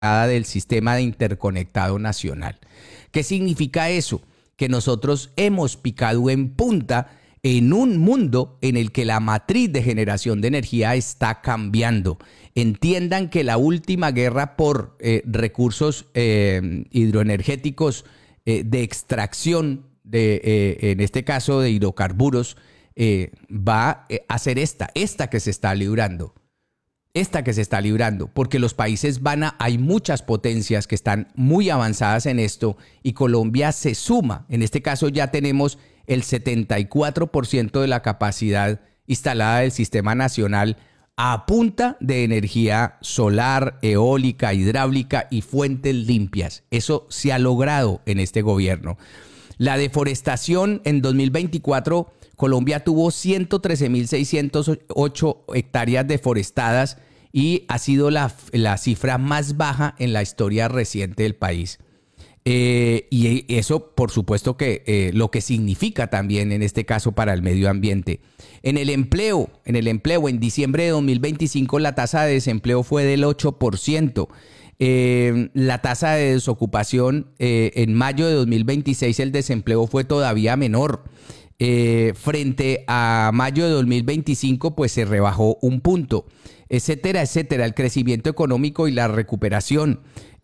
del sistema de interconectado nacional. ¿Qué significa eso? Que nosotros hemos picado en punta en un mundo en el que la matriz de generación de energía está cambiando. Entiendan que la última guerra por recursos hidroenergéticos de extracción, en este caso de hidrocarburos, va a ser esta que se está librando. Esta que se está librando, porque los países hay muchas potencias que están muy avanzadas en esto y Colombia se suma. En este caso ya tenemos el 74% de la capacidad instalada del sistema nacional a punta de energía solar, eólica, hidráulica y fuentes limpias. Eso se ha logrado en este gobierno. La deforestación en 2024, Colombia tuvo 113.608 hectáreas deforestadas y ha sido la cifra más baja en la historia reciente del país. Y eso, por supuesto, que lo que significa también en este caso para el medio ambiente. En el empleo, en diciembre de 2025, la tasa de desempleo fue del 8%. La tasa de desocupación en mayo de 2026, el desempleo fue todavía menor. Frente a mayo de 2025, pues se rebajó un punto, etcétera, etcétera. El crecimiento económico y la recuperación.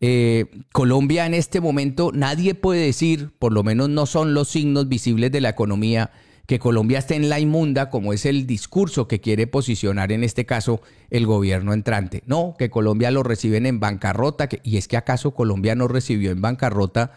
Colombia en este momento, nadie puede decir, por lo menos no son los signos visibles de la economía, que Colombia esté en la inmunda, como es el discurso que quiere posicionar en este caso el gobierno entrante. No, que Colombia lo reciben en bancarrota, y es que acaso Colombia no recibió en bancarrota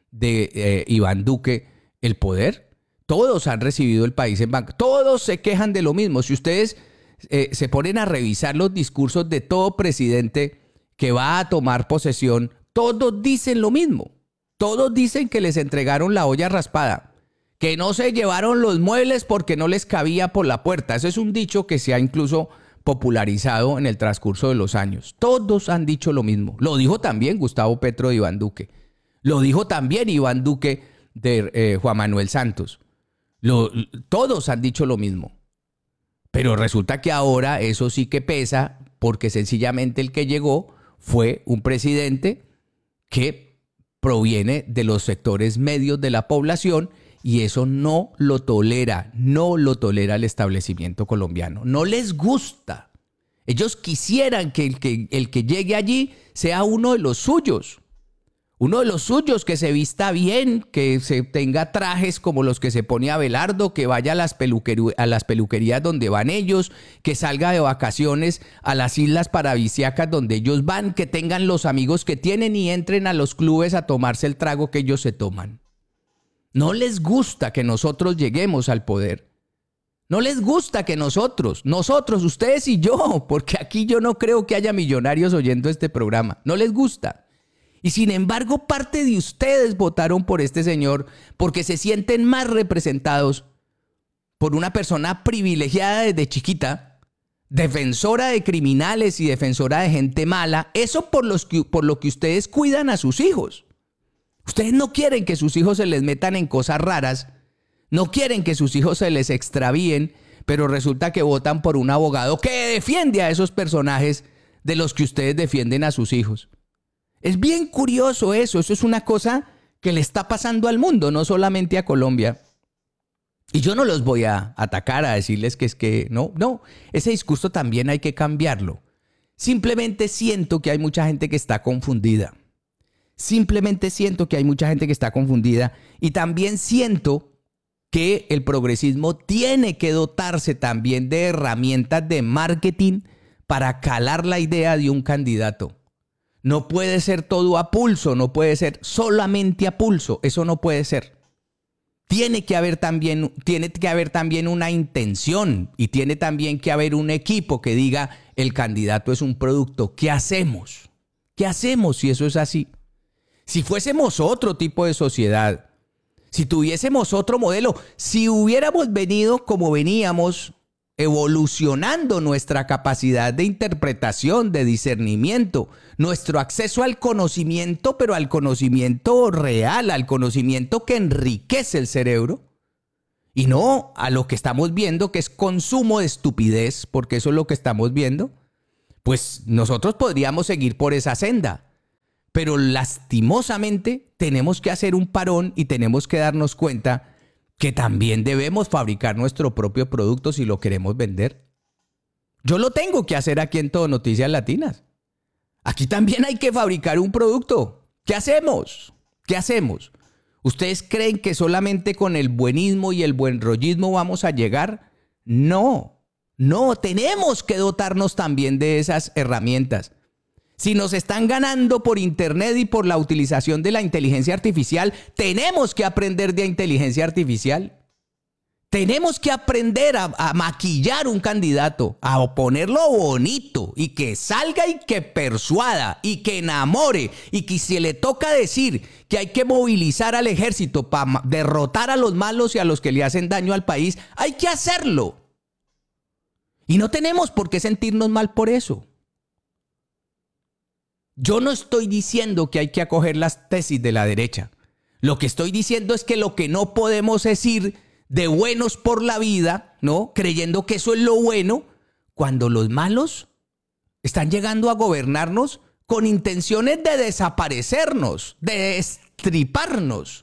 de Iván Duque el poder. Todos han recibido el país en bancarrota, todos se quejan de lo mismo. Si ustedes se ponen a revisar los discursos de todo presidente que va a tomar posesión, todos dicen lo mismo. Todos dicen que les entregaron la olla raspada, que no se llevaron los muebles porque no les cabía por la puerta. Ese es un dicho que se ha incluso popularizado en el transcurso de los años. Todos han dicho lo mismo. Lo dijo también Gustavo Petro de Iván Duque. Lo dijo también Iván Duque de Juan Manuel Santos. Todos han dicho lo mismo. Pero resulta que ahora eso sí que pesa, porque sencillamente el que llegó fue un presidente que proviene de los sectores medios de la población, y eso no lo tolera el establecimiento colombiano. No les gusta. Ellos quisieran que el que llegue allí sea uno de los suyos. Uno de los suyos, que se vista bien, que se tenga trajes como los que se pone Abelardo, que vaya a las peluquerías donde van ellos, que salga de vacaciones a las islas paradisíacas donde ellos van, que tengan los amigos que tienen y entren a los clubes a tomarse el trago que ellos se toman. No les gusta que nosotros lleguemos al poder. No les gusta que nosotros, ustedes y yo, porque aquí yo no creo que haya millonarios oyendo este programa. No les gusta. Y sin embargo, parte de ustedes votaron por este señor porque se sienten más representados por una persona privilegiada desde chiquita, defensora de criminales y defensora de gente mala. Eso por lo que ustedes cuidan a sus hijos. Ustedes no quieren que sus hijos se les metan en cosas raras, no quieren que sus hijos se les extravíen, pero resulta que votan por un abogado que defiende a esos personajes de los que ustedes defienden a sus hijos. Es bien curioso eso es una cosa que le está pasando al mundo, no solamente a Colombia. Y yo no los voy a atacar, a decirles que es que no, ese discurso también hay que cambiarlo. Simplemente siento que hay mucha gente que está confundida. Y también siento que el progresismo tiene que dotarse también de herramientas de marketing para calar la idea de un candidato. No puede ser todo a pulso, no puede ser solamente a pulso, eso no puede ser. Tiene que haber también una intención, y tiene también que haber un equipo que diga: el candidato es un producto. ¿Qué hacemos? ¿Qué hacemos si eso es así? Si fuésemos otro tipo de sociedad, si tuviésemos otro modelo, si hubiéramos venido como veníamos, evolucionando nuestra capacidad de interpretación, de discernimiento, nuestro acceso al conocimiento, pero al conocimiento real, al conocimiento que enriquece el cerebro, y no a lo que estamos viendo, que es consumo de estupidez, porque eso es lo que estamos viendo, pues nosotros podríamos seguir por esa senda. Pero lastimosamente tenemos que hacer un parón y tenemos que darnos cuenta que también debemos fabricar nuestro propio producto si lo queremos vender. Yo lo tengo que hacer aquí en Todo Noticias Latinas. Aquí también hay que fabricar un producto. ¿Qué hacemos? ¿Qué hacemos? ¿Ustedes creen que solamente con el buenismo y el buenrollismo vamos a llegar? No, tenemos que dotarnos también de esas herramientas. Si nos están ganando por internet y por la utilización de la inteligencia artificial, tenemos que aprender de inteligencia artificial. Tenemos que aprender a maquillar un candidato, a ponerlo bonito y que salga y que persuada y que enamore y que si le toca decir que hay que movilizar al ejército para derrotar a los malos y a los que le hacen daño al país, hay que hacerlo. Y no tenemos por qué sentirnos mal por eso. Yo no estoy diciendo que hay que acoger las tesis de la derecha. Lo que estoy diciendo es que lo que no podemos es ir de buenos por la vida, ¿no? Creyendo que eso es lo bueno, cuando los malos están llegando a gobernarnos con intenciones de desaparecernos, de destriparnos.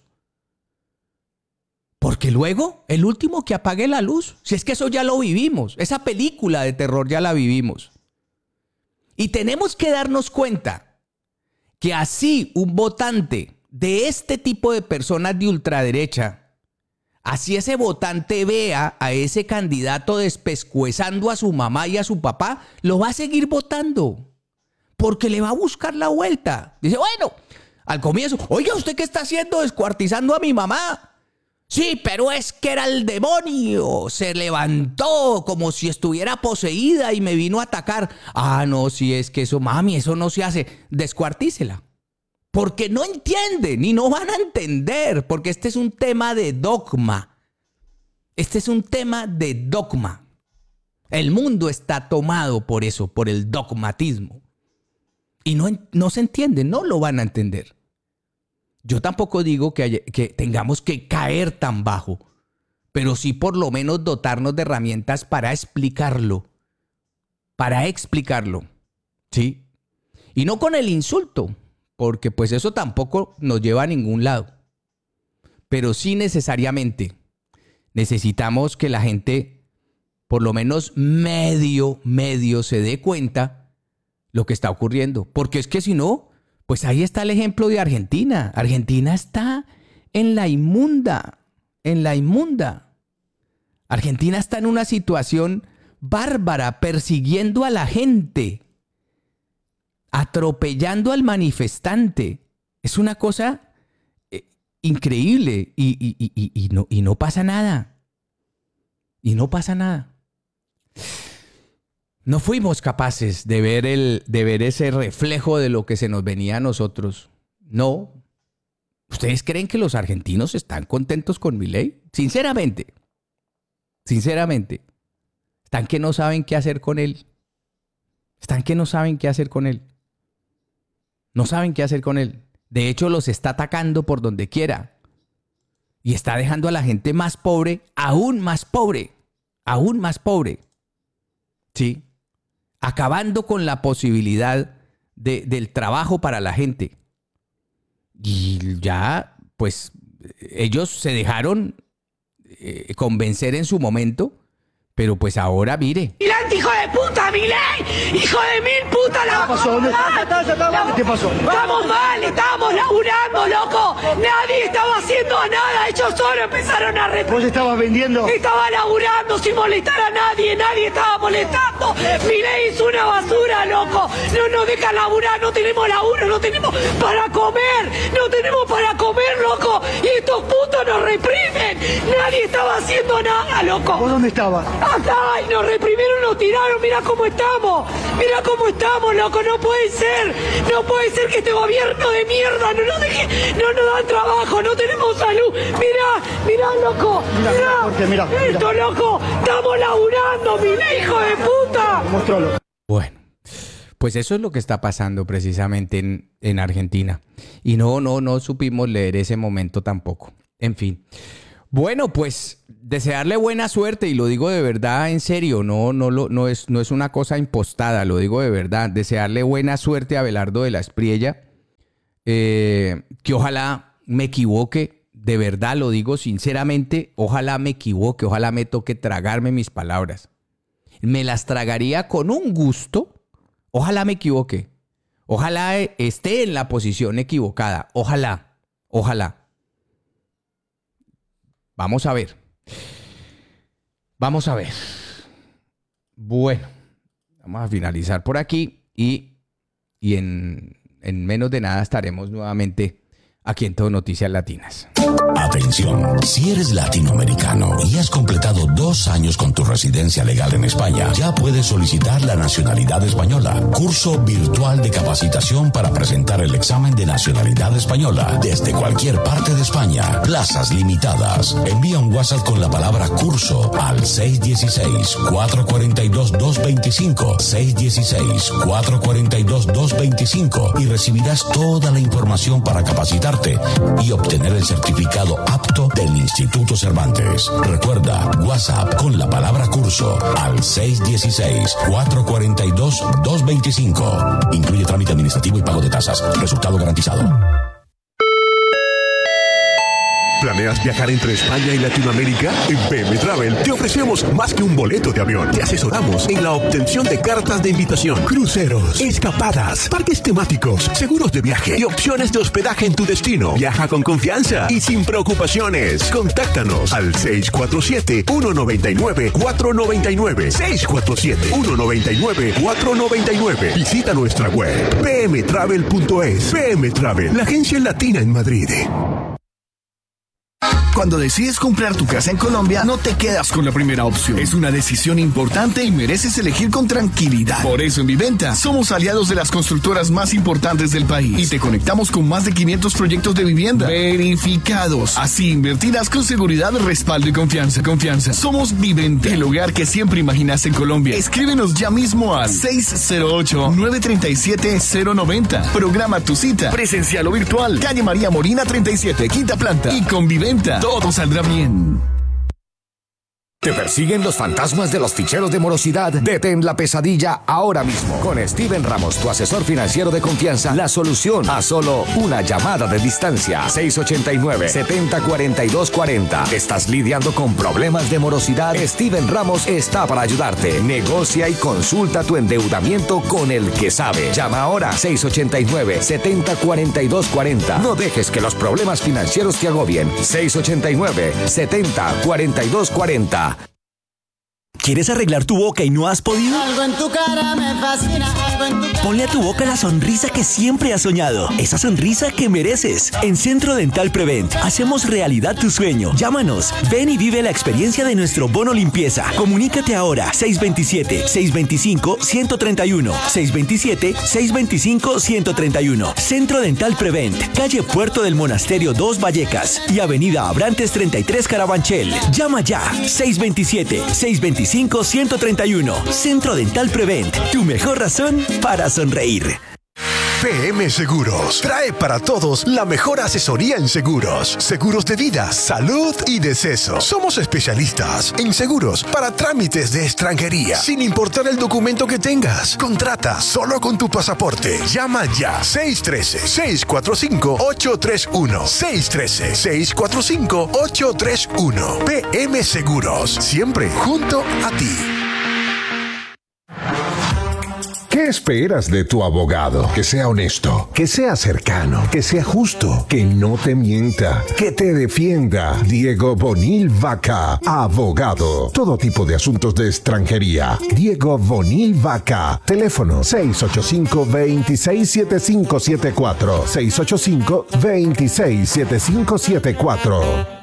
Porque luego, el último que apague la luz, si es que eso ya lo vivimos, esa película de terror ya la vivimos. Y tenemos que darnos cuenta que así un votante de este tipo de personas de ultraderecha, así ese votante vea a ese candidato despescuezando a su mamá y a su papá, lo va a seguir votando. Porque le va a buscar la vuelta. Dice, bueno, al comienzo, oiga, ¿usted qué está haciendo descuartizando a mi mamá? Sí, pero es que era el demonio. Se levantó como si estuviera poseída y me vino a atacar. Ah, no, si es que eso, mami, eso no se hace. Descuartícela. Porque no entienden y no van a entender, porque este es un tema de dogma. Este es un tema de dogma. El mundo está tomado por eso, por el dogmatismo. Y no se entiende, no lo van a entender. Yo tampoco digo que tengamos que caer tan bajo, pero sí por lo menos dotarnos de herramientas para explicarlo. Para explicarlo, ¿sí? Y no con el insulto, porque pues eso tampoco nos lleva a ningún lado. Pero sí necesariamente necesitamos que la gente por lo menos medio se dé cuenta lo que está ocurriendo. Porque es que si no, pues ahí está el ejemplo de Argentina. Argentina está en la inmunda, Argentina está en una situación bárbara, persiguiendo a la gente, atropellando al manifestante. Es una cosa increíble y no pasa nada. Y no pasa nada. No fuimos capaces de ver ese reflejo de lo que se nos venía a nosotros. No. ¿Ustedes creen que los argentinos están contentos con Milei? Sinceramente. Están que no saben qué hacer con él. No saben qué hacer con él. De hecho, los está atacando por donde quiera. Y está dejando a la gente más pobre, aún más pobre. ¿Sí? Acabando con la posibilidad del trabajo para la gente. Y ya, pues, ellos se dejaron convencer en su momento, pero pues ahora, mire. ¡Milei, hijo de puta, Milei! ¡Hijo de mil puta! ¿Qué pasó? ¿Qué pasó? Estamos mal, estábamos laburando, loco. Nadie estaba haciendo nada, ellos solo empezaron a ¿Vos estabas vendiendo? Estaba laburando sin molestar a nadie, nadie estaba molestando. Milei es una basura, loco. No nos deja laburar, no tenemos laburo, no tenemos para comer, loco. Y estos putos nos reprimen. Nadie estaba haciendo nada, loco. ¿Vos dónde estabas? Acá, y nos reprimieron, nos tiraron, mira cómo estamos, loco, no puede ser que este gobierno de mierda no nos dan trabajo, no tenemos salud, mirá, loco, Mira. Esto, loco, estamos laburando, Milei, hijo de puta. Mostrólo. Bueno, pues eso es lo que está pasando precisamente en Argentina. Y no supimos leer ese momento tampoco. En fin. Bueno, pues desearle buena suerte, y lo digo de verdad, en serio, no es una cosa impostada, lo digo de verdad. Desearle buena suerte a Abelardo de la Espriella, que ojalá me equivoque, de verdad lo digo sinceramente, ojalá me equivoque, ojalá me toque tragarme mis palabras. Me las tragaría con un gusto, ojalá me equivoque, ojalá esté en la posición equivocada, ojalá. Vamos a ver. Bueno, vamos a finalizar por aquí y en menos de nada estaremos nuevamente aquí en Todo Noticias Latinas. Atención, si eres latinoamericano y has completado 2 años con tu residencia legal en España, ya puedes solicitar la nacionalidad española. Curso virtual de capacitación para presentar el examen de nacionalidad española desde cualquier parte de España. Plazas limitadas. Envía un WhatsApp con la palabra curso al 616-442-225, 616-442-225 y recibirás toda la información para capacitarte y obtener el certificado apto del Instituto Cervantes. Recuerda, WhatsApp con la palabra curso al 616-442-225. Incluye trámite administrativo y pago de tasas. Resultado garantizado. ¿Planeas viajar entre España y Latinoamérica? En PM Travel te ofrecemos más que un boleto de avión. Te asesoramos en la obtención de cartas de invitación, cruceros, escapadas, parques temáticos, seguros de viaje y opciones de hospedaje en tu destino. Viaja con confianza y sin preocupaciones. Contáctanos al 647-199-499. 647-199-499. Visita nuestra web pmtravel.es. PM Travel, la agencia latina en Madrid. Cuando decides comprar tu casa en Colombia, no te quedas con la primera opción. Es una decisión importante y mereces elegir con tranquilidad. Por eso en Viventa somos aliados de las constructoras más importantes del país y te conectamos con más de 500 proyectos de vivienda verificados. Así invertirás con seguridad, respaldo y confianza. Somos Viventa, el hogar que siempre imaginas en Colombia. Escríbenos ya mismo a 608-937-090. Programa tu cita, presencial o virtual. Calle María Molina 37, quinta planta. Y con Viventa todo saldrá bien. ¿Te persiguen los fantasmas de los ficheros de morosidad? Detén la pesadilla ahora mismo. Con Steven Ramos, tu asesor financiero de confianza, la solución a solo una llamada de distancia. 689-704240. ¿Estás lidiando con problemas de morosidad? Steven Ramos está para ayudarte. Negocia y consulta tu endeudamiento con el que sabe. Llama ahora 689-704240. No dejes que los problemas financieros te agobien. 689-704240. ¿Quieres arreglar tu boca y no has podido? Algo en tu cara me fascina, algo en tu cara. Ponle a tu boca la sonrisa que siempre has soñado. Esa sonrisa que mereces. En Centro Dental Prevent hacemos realidad tu sueño. Llámanos. Ven y vive la experiencia de nuestro bono limpieza. Comunícate ahora. 627-625-131. 627-625-131. Centro Dental Prevent. Calle Puerto del Monasterio 2 Vallecas y Avenida Abrantes 33 Carabanchel. Llama ya. 627-625-131. Centro Dental Prevent, tu mejor razón para sonreír. PM Seguros trae para todos la mejor asesoría en seguros. Seguros de vida, salud y deceso. Somos especialistas en seguros para trámites de extranjería, sin importar el documento que tengas. Contrata solo con tu pasaporte. Llama ya. 613-645-831. 613-645-831. PM Seguros, siempre junto a ti. ¿Qué esperas de tu abogado? Que sea honesto, que sea cercano, que sea justo, que no te mienta, que te defienda. Diego Bonil Vaca, abogado. Todo tipo de asuntos de extranjería. Diego Bonil Vaca. Teléfono 685-267574. 685-267574.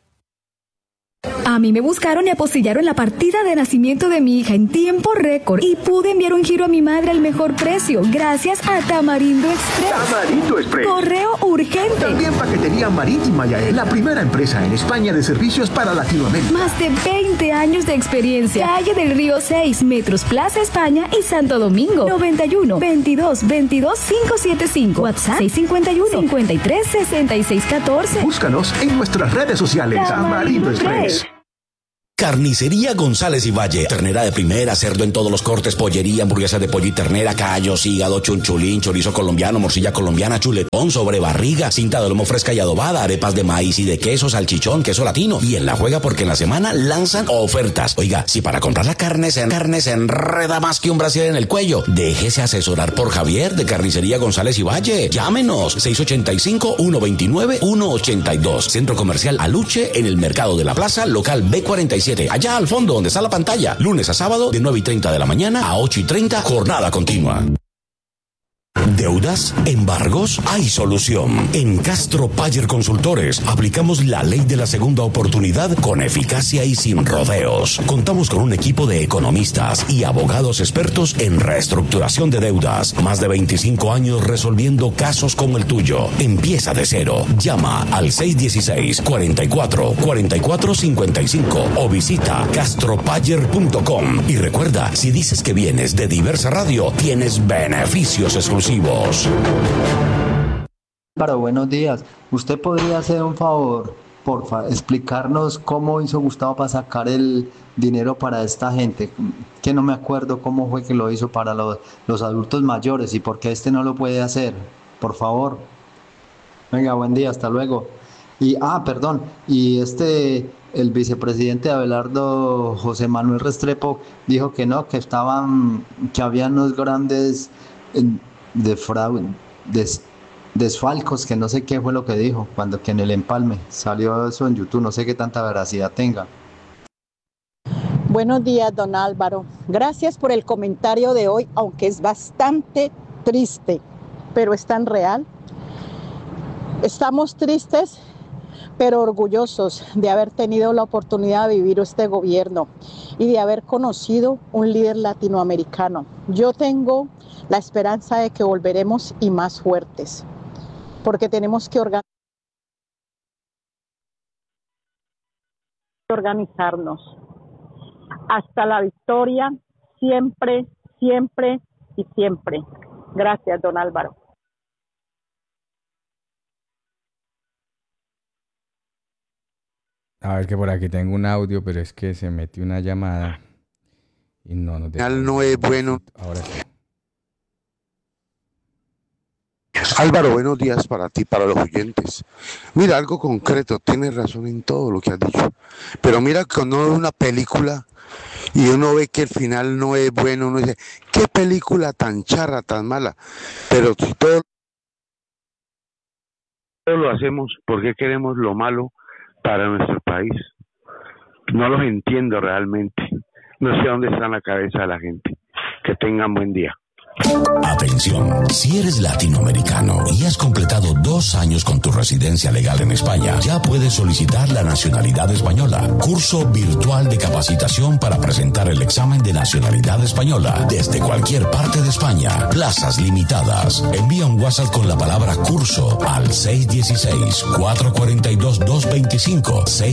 A mí me buscaron y apostillaron la partida de nacimiento de mi hija en tiempo récord y pude enviar un giro a mi madre al mejor precio gracias a Tamarindo Express. Tamarindo Express. Correo urgente. También paquetería marítima Yael, la primera empresa en España de servicios para Latinoamérica. Más de 20 años de experiencia. Calle del Río 6, Metros Plaza España y Santo Domingo. 91 22 22 575. WhatsApp 651 53 66 14. Búscanos en nuestras redes sociales. Tamarindo Express. Carnicería González y Valle. Ternera de primera, cerdo en todos los cortes, pollería, hamburguesa de pollo y ternera, callos, hígado, chunchulín, chorizo colombiano, morcilla colombiana, chuletón, sobrebarriga, cinta de lomo fresca y adobada, arepas de maíz y de queso, salchichón, queso latino. Y en La Juega porque en la semana lanzan ofertas. Oiga, si para comprar la carne se enreda más que un brasier en el cuello, déjese asesorar por Javier de Carnicería González y Valle. Llámenos 685-129-182. Centro Comercial Aluche en el Mercado de la Plaza, local B47. Allá al fondo donde está la pantalla. Lunes a sábado de 9:30 de la mañana a 8:30, jornada continua. ¿Deudas? ¿Embargos? Hay solución. En Castro Payer Consultores aplicamos la ley de la segunda oportunidad con eficacia y sin rodeos. Contamos con un equipo de economistas y abogados expertos en reestructuración de deudas. Más de 25 años resolviendo casos como el tuyo. Empieza de cero. Llama al 616-44-4455 o visita castropayer.com. Y recuerda, si dices que vienes de Diversa Radio, tienes beneficios exclusivos. Para buenos días. ¿Usted podría hacer un favor, porfa, explicarnos cómo hizo Gustavo para sacar el dinero para esta gente? Que no me acuerdo cómo fue que lo hizo para los adultos mayores y por qué este no lo puede hacer. Por favor. Venga, buen día, hasta luego. Y, perdón, y el vicepresidente Abelardo José Manuel Restrepo dijo que no, que había unos grandes desfalcos, que no sé qué fue lo que dijo, que en el empalme salió eso en YouTube, no sé qué tanta veracidad tenga. Buenos días, don Álvaro. Gracias por el comentario de hoy, aunque es bastante triste, pero es tan real. Estamos tristes, pero orgullosos de haber tenido la oportunidad de vivir este gobierno y de haber conocido un líder latinoamericano. Yo tengo la esperanza de que volveremos y más fuertes, porque tenemos que organizarnos. Hasta la victoria, siempre, siempre y siempre. Gracias, don Álvaro. A ver, que por aquí tengo un audio, pero es que se metió una llamada y no nos deja. No es bueno. Ahora sí. Álvaro, buenos días para ti, para los oyentes. Mira, algo concreto, tienes razón en todo lo que has dicho. Pero mira, cuando uno ve una película y uno ve que el final no es bueno, uno dice, qué película tan charra, tan mala. Pero si todo lo hacemos porque queremos lo malo para nuestro país. No los entiendo realmente. No sé dónde está la cabeza de la gente. Que tengan buen día. Atención, si eres latinoamericano y has completado 2 años con tu residencia legal en España, ya puedes solicitar la nacionalidad española. Curso virtual de capacitación para presentar el examen de nacionalidad española desde cualquier parte de España. Plazas limitadas. Envía un WhatsApp con la palabra curso al 616-442-225.